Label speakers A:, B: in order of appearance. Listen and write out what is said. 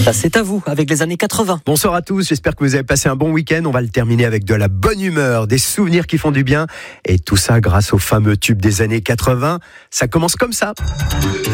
A: C'est à vous, avec les années 80.
B: Bonsoir à tous, j'espère que vous avez passé un bon week-end. On va le terminer avec de la bonne humeur, des souvenirs qui font du bien. Et tout ça grâce au fameux tube des années 80. Ça commence comme ça.